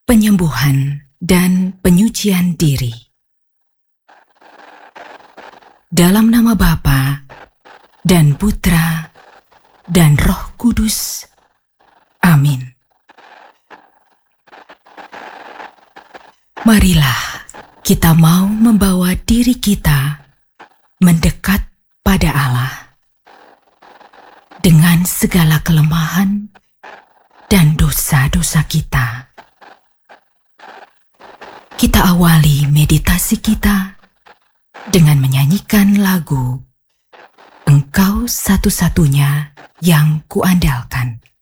Penyembuhan dan penyucian diri. Dalam nama Bapa dan Putra dan Roh Kudus. Amin. Marilah kita mau membawa diri kita mendekat pada Allah dengan segala kelemahan dan dosa-dosa kita. Kita awali meditasi kita dengan menyanyikan lagu Engkau Satu-satunya yang Kuandalkan.